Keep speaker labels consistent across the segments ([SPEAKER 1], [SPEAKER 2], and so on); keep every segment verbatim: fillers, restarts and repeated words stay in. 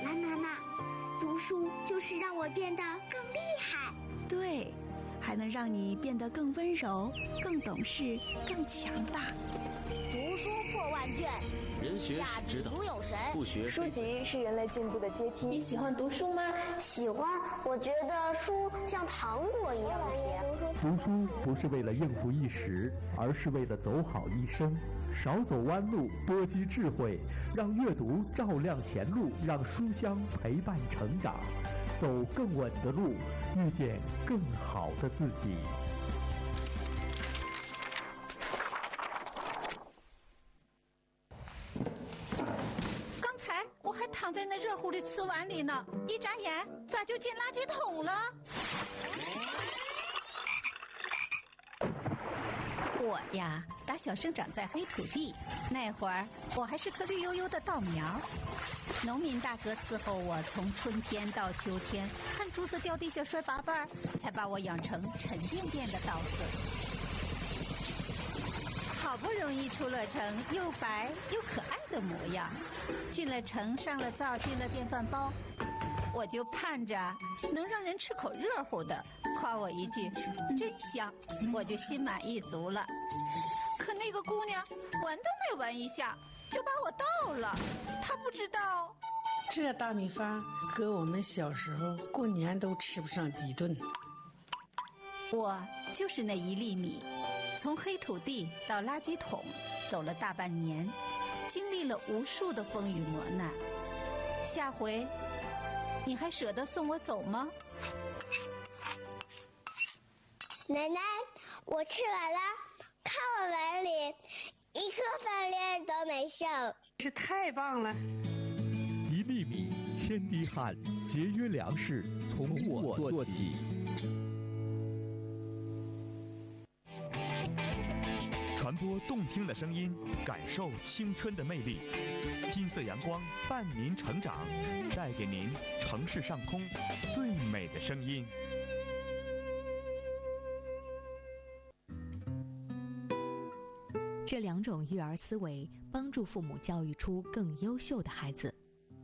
[SPEAKER 1] 了，妈妈。读书就是让我变得更厉害。
[SPEAKER 2] 对，还能让你变得更温柔、更懂事、更强大。
[SPEAKER 3] 读书破万卷，
[SPEAKER 4] 人学是指导，不学
[SPEAKER 5] 书籍是人类进步的阶梯。
[SPEAKER 6] 你喜欢读书吗？
[SPEAKER 3] 喜欢，我觉得书像糖果一样甜。
[SPEAKER 7] 读书不是为了应付一时，而是为了走好一生。少走弯路，多积智慧，让阅读照亮前路，让书香陪伴成长，走更稳的路，遇见更好的自己。
[SPEAKER 8] 刚才我还躺在那热乎的瓷碗里呢，一眨眼咋就进垃圾桶了？我呀，打小生长在黑土地，那会儿我还是棵绿油油的稻苗。农民大哥伺候我从春天到秋天，看竹子掉地下摔八瓣，才把我养成沉甸甸的稻穗。好不容易出了城，又白又可爱的模样。进了城，上了灶，进了电饭煲，我就盼着能让人吃口热乎的，夸我一句真香，我就心满意足了。可那个姑娘闻都没闻一下就把我倒了，她不知道
[SPEAKER 6] 这大米饭和我们小时候过年都吃不上几顿。
[SPEAKER 8] 我就是那一粒米，从黑土地到垃圾桶走了大半年，经历了无数的风雨磨难。下回你还舍得送我走吗？
[SPEAKER 1] 奶奶，我吃完了，看我碗里一颗饭粒儿都没剩。
[SPEAKER 6] 这太棒了！
[SPEAKER 7] 一粒米，千滴汗，节约粮食，从我做起。
[SPEAKER 9] 传播动听的声音，感受青春的魅力。金色阳光伴您成长，带给您城市上空最美的声音。
[SPEAKER 10] 这两种育儿思维帮助父母教育出更优秀的孩子。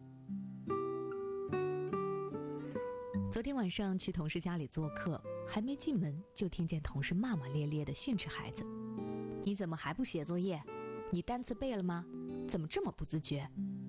[SPEAKER 10] 昨天晚上去同事家里做客，还没进门就听见同事骂骂咧咧地训斥孩子：“你怎么还不写作业？你单词背了吗？怎么这么不自觉？”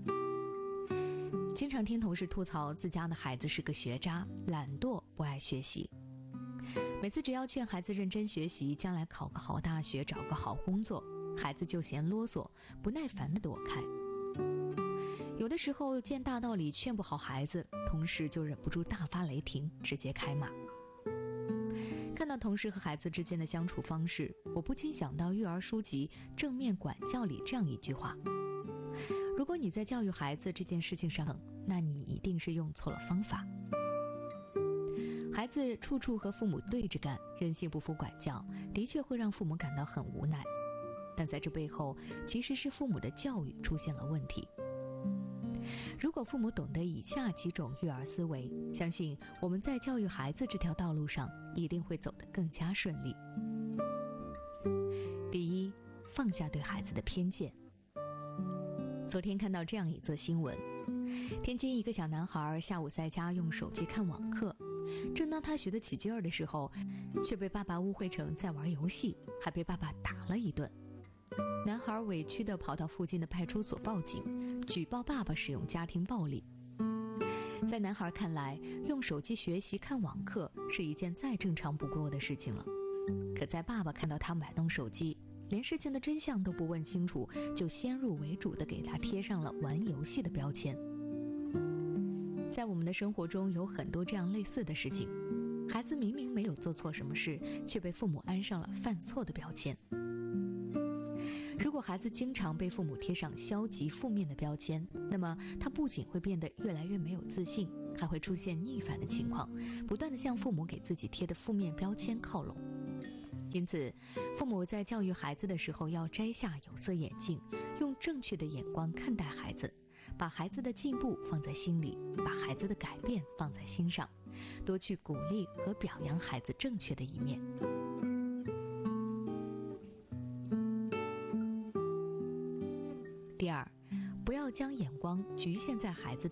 [SPEAKER 10] 经常听同事吐槽自家的孩子是个学渣，懒惰，不爱学习。每次只要劝孩子认真学习，将来考个好大学，找个好工作，孩子就嫌啰嗦，不耐烦地躲开。有的时候见大道理劝不好孩子，同事就忍不住大发雷霆，直接开骂。看到同事和孩子之间的相处方式，我不禁想到育儿书籍《正面管教》里这样一句话：如果你在教育孩子这件事情上，那你一定是用错了方法。孩子处处和父母对着干，任性不服管教，的确会让父母感到很无奈。但在这背后，其实是父母的教育出现了问题。如果父母懂得以下几种育儿思维，相信我们在教育孩子这条道路上一定会走得更加顺利。第一，放下对孩子的偏见。昨天看到这样一则新闻，天津一个小男孩下午在家用手机看网课，正当他学得起劲儿的时候，却被爸爸误会成在玩游戏，还被爸爸打了一顿。男孩委屈地跑到附近的派出所报警，举报爸爸使用家庭暴力。在男孩看来，用手机学习看网课是一件再正常不过的事情了。可在爸爸看到他摆弄手机，连事情的真相都不问清楚，就先入为主地给他贴上了玩游戏的标签。在我们的生活中有很多这样类似的事情，孩子明明没有做错什么事，却被父母安上了犯错的标签。如果孩子经常被父母贴上消极负面的标签，那么他不仅会变得越来越没有自信，还会出现逆反的情况，不断地向父母给自己贴的负面标签靠拢。因此，父母在教育孩子的时候要摘下有色眼镜，用正确的眼光看待孩子，把孩子的进步放在心里，把孩子的改变放在心上，多去鼓励和表扬孩子正确的一面。第二，不要将眼光局限在孩子的